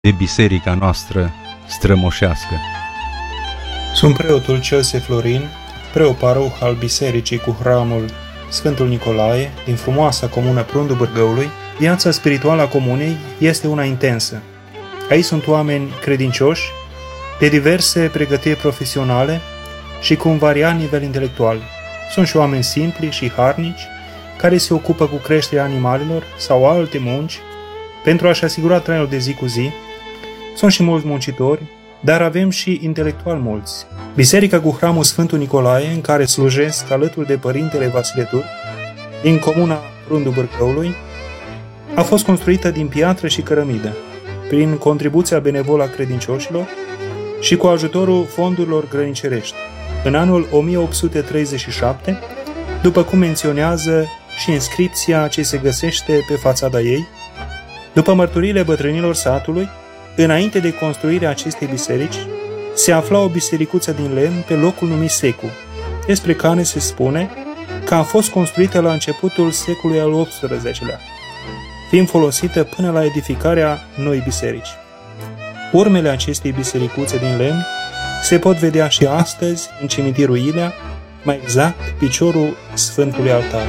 de biserica noastră strămoșească. Sunt preotul Celse Florin, preoparoh al bisericii cu hramul Sfântul Nicolae din frumoasa comună Prundul Bârgăului. Viața spirituală a comunei este una intensă. Aici sunt oameni credincioși, de diverse pregătiri profesionale și cu un variat nivel intelectual. Sunt și oameni simpli și harnici, care se ocupă cu creșterea animalelor sau alte munci pentru a-și asigura traiul de zi cu zi. Sunt și mulți muncitori, dar avem și intelectuali mulți. Biserica cu hramul Sfântul Nicolae, în care slujesc alături de Părintele Vasile Turc, din comuna Prundul Bârgăului, a fost construită din piatră și cărămidă, prin contribuția benevolă a credincioșilor și cu ajutorul fondurilor grănicerești, în anul 1837, după cum menționează și inscripția ce se găsește pe fațada ei. După mărturiile bătrânilor satului, înainte de construirea acestei biserici, se afla o bisericuță din lemn pe locul numit Secu, despre care se spune că a fost construită la începutul secolului al XVIII-lea, fiind folosită până la edificarea noii biserici. Urmele acestei bisericuțe din lemn se pot vedea și astăzi în cimitirul Ilea, mai exact piciorul Sfântului Altar.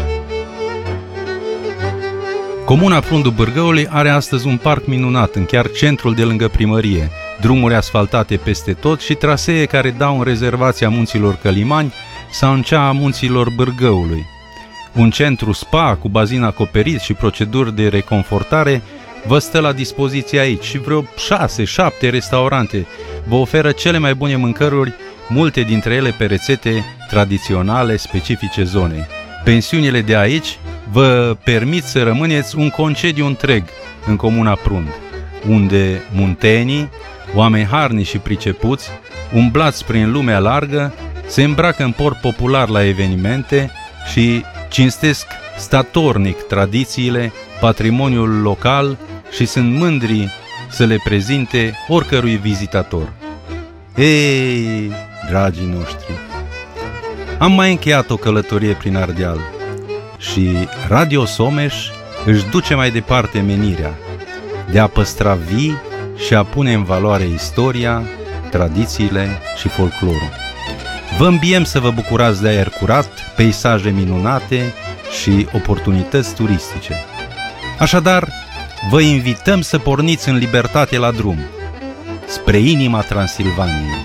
Comuna Prundul Bârgăului are astăzi un parc minunat în chiar centrul de lângă primărie, drumuri asfaltate peste tot și trasee care dau în rezervația munților Călimani sau în cea a munților Bârgăului. Un centru spa cu bazin acoperit și proceduri de reconfortare vă stă la dispoziție aici și vreo 6-7 restaurante vă oferă cele mai bune mâncăruri, multe dintre ele pe rețete tradiționale specifice zonei. Pensiunile de aici vă permit să rămâneți un concediu întreg în comuna Prund, unde muntenii, oameni harnici și pricepuți, umblați prin lumea largă, se îmbracă în port popular la evenimente și cinstesc statornic tradițiile, patrimoniul local și sunt mândri să le prezinte oricărui vizitator. Ei, dragii noștri, am mai încheiat o călătorie prin Ardeal și Radio Someș își duce mai departe menirea de a păstra vii și a pune în valoare istoria, tradițiile și folclorul. Vă îmbiem să vă bucurați de aer curat, peisaje minunate și oportunități turistice. Așadar, vă invităm să porniți în libertate la drum, spre inima Transilvaniei.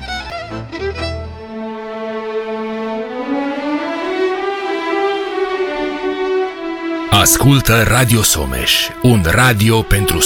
Ascultă Radio Someș, un radio pentru